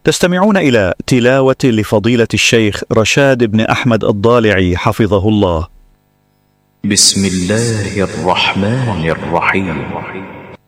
تستمعون إلى تلاوة لفضيلة الشيخ رشاد بن أحمد الضالعي حفظه الله. بسم الله الرحمن الرحيم.